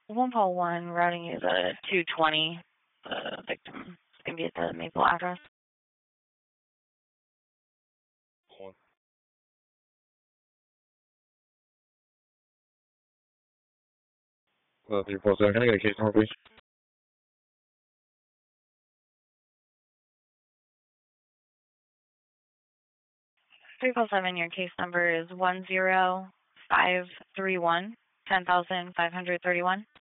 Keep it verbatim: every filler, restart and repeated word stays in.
one call one, routing you the two twenty. The victim is going to be at the Maple address. One. Uh, three four seven. Can I get a case number, please? three four seven, your case number is one zero five three one, ten thousand five hundred thirty-one.